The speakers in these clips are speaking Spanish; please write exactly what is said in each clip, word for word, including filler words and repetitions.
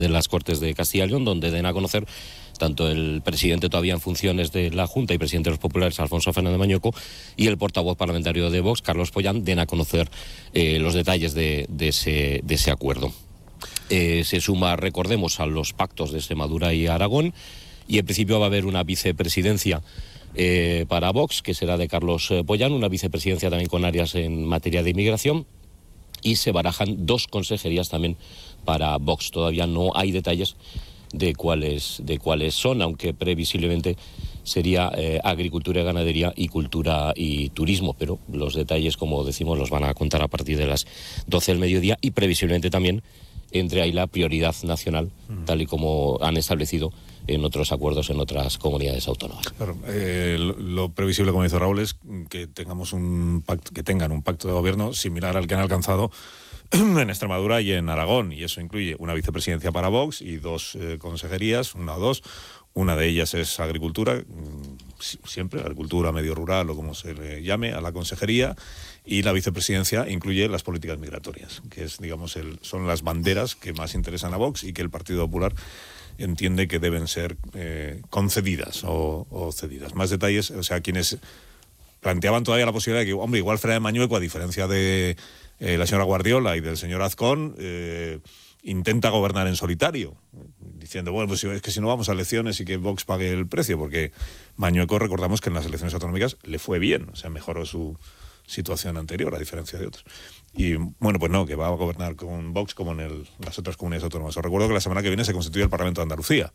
de las Cortes de Castilla y León, donde den a conocer tanto el presidente todavía en funciones de la Junta y presidente de los Populares, Alfonso Fernández Mañueco, y el portavoz parlamentario de Vox, Carlos Pollán, den a conocer eh, los detalles de, de, ese, de ese acuerdo. Eh, se suma, recordemos, a los pactos de Extremadura y Aragón, y en principio va a haber una vicepresidencia eh, para Vox, que será de Carlos Pollán, una vicepresidencia también con áreas en materia de inmigración, y se barajan dos consejerías también para Vox. Todavía no hay detalles de cuáles, de cuáles son, aunque previsiblemente sería eh, agricultura y ganadería y cultura y turismo, pero los detalles, como decimos, los van a contar a partir de las doce del mediodía, y previsiblemente también entre ahí la prioridad nacional, mm. tal y como han establecido en otros acuerdos en otras comunidades autónomas. Claro, eh, lo, lo previsible, como dice Raúl, es que tengamos un pacto, que tengan un pacto de gobierno similar al que han alcanzado en Extremadura y en Aragón, y eso incluye una vicepresidencia para Vox y dos eh, consejerías, una o dos. Una de ellas es agricultura, siempre agricultura, medio rural o como se le llame, a la consejería, y la vicepresidencia incluye las políticas migratorias, que es, digamos, el, son las banderas que más interesan a Vox y que el Partido Popular entiende que deben ser eh, concedidas o, o cedidas. Más detalles, o sea, quienes planteaban todavía la posibilidad de que, hombre, igual Fernández Mañueco, a diferencia de eh, la señora Guardiola y del señor Azcón, eh, intenta gobernar en solitario, diciendo, bueno, pues es que si no vamos a elecciones y que Vox pague el precio, porque Mañueco, recordamos que en las elecciones autonómicas le fue bien, o sea, mejoró su situación anterior, a diferencia de otros. Y bueno, pues no, que va a gobernar con Vox como en el, las otras comunidades autónomas. Os recuerdo que la semana que viene se constituye el Parlamento de Andalucía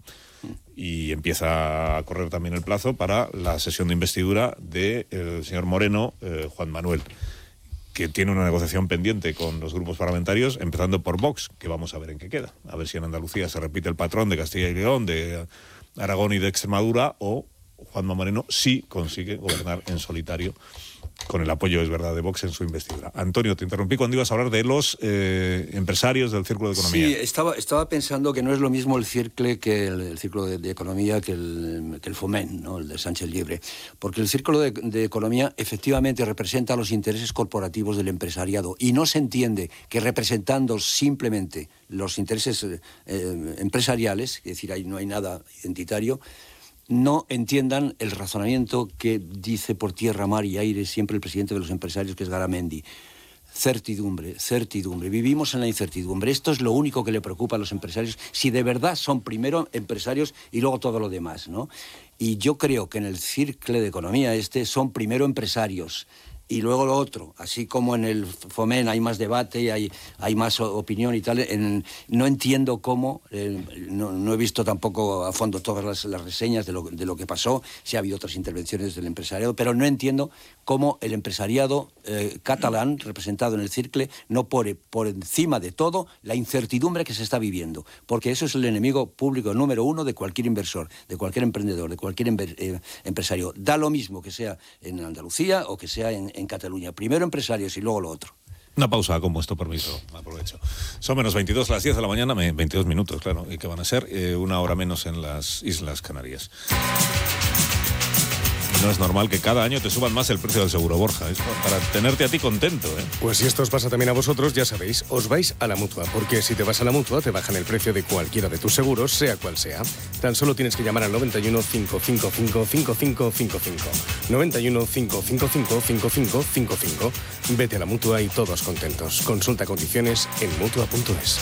y empieza a correr también el plazo para la sesión de investidura del señor Moreno, eh, Juan Manuel, que tiene una negociación pendiente con los grupos parlamentarios, empezando por Vox, que vamos a ver en qué queda. A ver si en Andalucía se repite el patrón de Castilla y León, de Aragón y de Extremadura, o Juanma Moreno sí consigue gobernar en solitario, con el apoyo, es verdad, de Vox en su investidura. Antonio, te interrumpí cuando ibas a hablar de los eh, empresarios del Círculo de Economía. Sí, estaba, estaba pensando que no es lo mismo el Círculo que el, el Círculo de, de Economía que el, que el Foment, ¿no? El de Sánchez Llibre. Porque el Círculo de, de Economía efectivamente representa los intereses corporativos del empresariado, y no se entiende que representando simplemente los intereses eh, empresariales, es decir, ahí no hay nada identitario, no entiendan el razonamiento que dice por tierra, mar y aire siempre el presidente de los empresarios, que es Garamendi. Certidumbre, certidumbre. Vivimos en la incertidumbre. Esto es lo único que le preocupa a los empresarios, si de verdad son primero empresarios y luego todo lo demás, ¿no? Y yo creo que en el Círculo de Economía este son primero empresarios y luego lo otro, así como en el Foment hay más debate y hay, hay más opinión y tal. En, no entiendo cómo, eh, no, no he visto tampoco a fondo todas las, las reseñas de lo, de lo que pasó, si ha habido otras intervenciones del empresariado, pero no entiendo cómo el empresariado eh, catalán, representado en el Círculo, no pone por encima de todo la incertidumbre que se está viviendo, porque eso es el enemigo público número uno de cualquier inversor, de cualquier emprendedor, de cualquier ember, eh, empresario. Da lo mismo que sea en Andalucía o que sea en en Cataluña. Primero empresarios y luego lo otro. Una pausa, con vuestro permiso, aprovecho. Son menos veintidós, las diez de la mañana, veintidós minutos, claro, y que van a ser eh, una hora menos en las Islas Canarias. No es normal que cada año te suban más el precio del seguro, Borja. Es para tenerte a ti contento, ¿eh? Pues si esto os pasa también a vosotros, ya sabéis, os vais a la Mutua, porque si te vas a la Mutua te bajan el precio de cualquiera de tus seguros, sea cual sea. Tan solo tienes que llamar al noventa y uno, cinco cinco cinco, cinco cinco cinco cinco. noventa y uno, cinco cinco cinco, cinco cinco cinco cinco. Vete a la Mutua y todos contentos. Consulta condiciones en mutua punto es.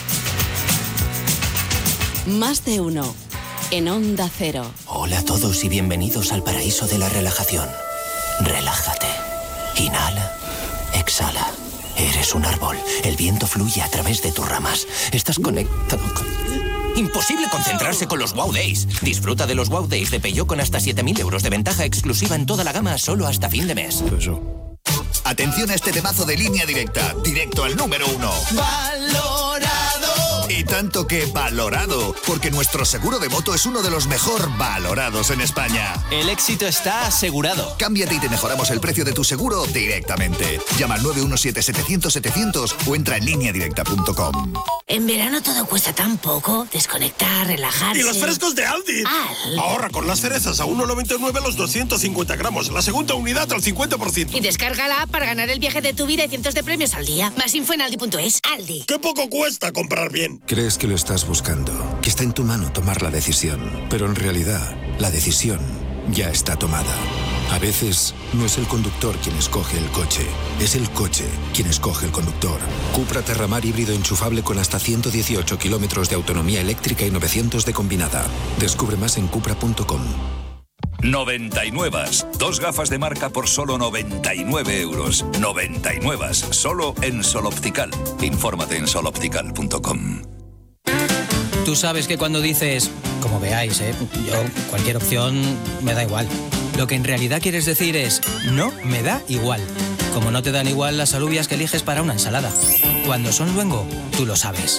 Más de uno. En Onda Cero. Hola a todos y bienvenidos al paraíso de la relajación. Relájate. Inhala. Exhala. Eres un árbol. El viento fluye a través de tus ramas. Estás conectado con... Imposible concentrarse con los Wow Days. Disfruta de los Wow Days de Peugeot con hasta siete mil euros de ventaja exclusiva en toda la gama solo hasta fin de mes. Atención a este temazo de Línea Directa. Directo al número uno. ¡Valorado! Y tanto que valorado, porque nuestro seguro de moto es uno de los mejor valorados en España. El éxito está asegurado. Cámbiate y te mejoramos el precio de tu seguro directamente. Llama al nueve uno siete, setecientos, setecientos o entra en línea directa punto com. En verano todo cuesta tan poco. Desconectar, relajarse. ¡Y los frescos de Aldi! Aldi. Ahorra con las cerezas a uno noventa y nueve los doscientos cincuenta gramos. La segunda unidad al cincuenta por ciento. Y descarga la app para ganar el viaje de tu vida y cientos de premios al día. Más info en aldi punto es. Aldi. ¡Qué poco cuesta comprar bien! Crees que lo estás buscando, que está en tu mano tomar la decisión, pero en realidad la decisión ya está tomada. A veces no es el conductor quien escoge el coche, es el coche quien escoge el conductor. Cupra Terramar híbrido enchufable con hasta ciento dieciocho kilómetros de autonomía eléctrica y novecientos de combinada. Descubre más en cupra punto com. noventa y nueve. Dos gafas de marca por solo noventa y nueve euros. noventa y nueve. Solo en Sol Optical. Infórmate en sol optical punto com. Tú sabes que cuando dices, como veáis, ¿eh? yo cualquier opción me da igual. Lo que en realidad quieres decir es, no me da igual. Como no te dan igual las alubias que eliges para una ensalada. Cuando son luengo, tú lo sabes.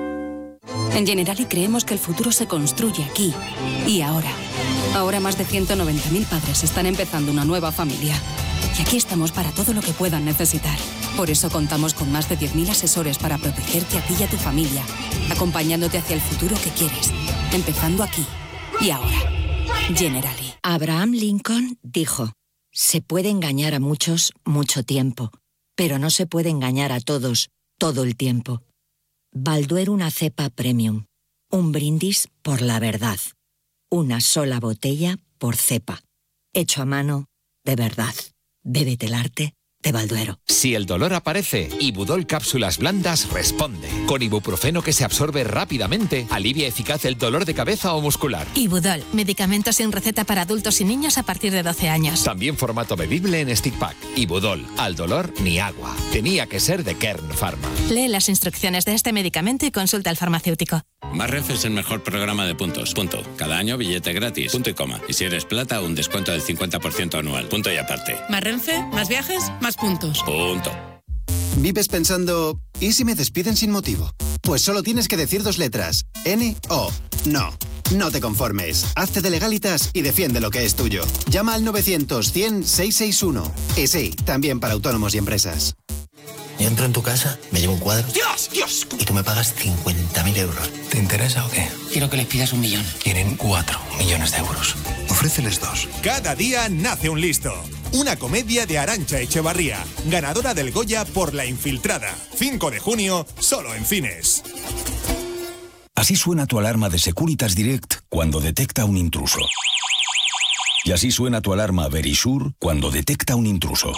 En Generali creemos que el futuro se construye aquí y ahora. Ahora más de ciento noventa mil padres están empezando una nueva familia. Y aquí estamos para todo lo que puedan necesitar. Por eso contamos con más de diez mil asesores para protegerte a ti y a tu familia, acompañándote hacia el futuro que quieres, empezando aquí y ahora. Generali. Abraham Lincoln dijo, se puede engañar a muchos mucho tiempo, pero no se puede engañar a todos todo el tiempo. Balduero una cepa premium. Un brindis por la verdad. Una sola botella por cepa. Hecho a mano de verdad. Bébete el arte de Balduero. Si el dolor aparece, Ibudol cápsulas blandas responde. Con ibuprofeno que se absorbe rápidamente, alivia eficaz el dolor de cabeza o muscular. Ibudol, medicamento sin receta para adultos y niños a partir de doce años. También formato bebible en stick pack. Ibudol, al dolor ni agua. Tenía que ser de Kern Pharma. Lee las instrucciones de este medicamento y consulta al farmacéutico. Más Renfe es el mejor programa de puntos. Punto. Cada año billete gratis. Punto y coma. Y si eres plata, un descuento del cincuenta por ciento anual. Punto y aparte. Más Renfe, más viajes, más puntos. Punto. ¿Vives pensando, ¿y si me despiden sin motivo? Pues solo tienes que decir dos letras. N O. No. No te conformes. Hazte de Legalitas y defiende lo que es tuyo. Llama al novecientos cien seiscientos sesenta y uno. Y sí, también para autónomos y empresas. Yo entro en tu casa, me llevo un cuadro. ¡Dios, Dios! Y tú me pagas cincuenta mil euros. ¿Te interesa o qué? Quiero que les pidas un millón. Quieren cuatro millones de euros. Ofréceles dos. Cada día nace un listo. Una comedia de Arantxa Echevarría, ganadora del Goya por La Infiltrada. cinco de junio, solo en cines. Así suena tu alarma de Securitas Direct cuando detecta un intruso. Y así suena tu alarma Verisure cuando detecta un intruso.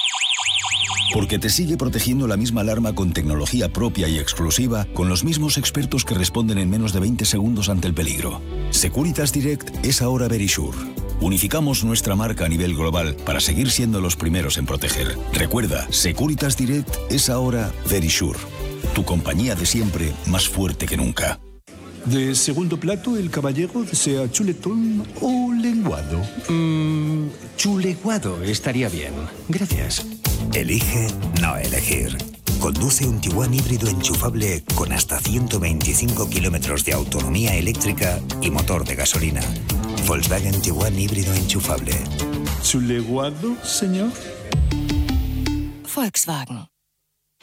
Porque te sigue protegiendo la misma alarma con tecnología propia y exclusiva, con los mismos expertos que responden en menos de veinte segundos ante el peligro. Securitas Direct es ahora Verisure. Unificamos nuestra marca a nivel global para seguir siendo los primeros en proteger. Recuerda, Securitas Direct es ahora Verisure. Tu compañía de siempre más fuerte que nunca. De segundo plato, el caballero desea chuletón o lenguado. Mmm, chuleguado estaría bien. Gracias. Elige no elegir. Conduce un Tiguan híbrido enchufable con hasta ciento veinticinco kilómetros de autonomía eléctrica y motor de gasolina. Volkswagen Tiguan híbrido enchufable. ¿Chuleguado, señor? Volkswagen.